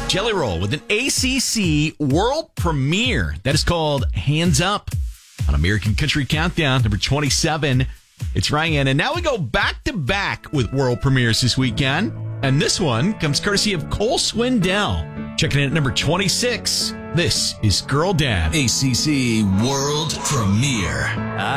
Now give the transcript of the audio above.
Jelly Roll with an ACC world premiere that is called Hands Up on American Country Countdown, number 27. It's Ryan, and now we go back to back with world premieres this weekend. And this one comes courtesy of Cole Swindell. Checking in at number 26. This is Girl Dad. ACC World Premiere.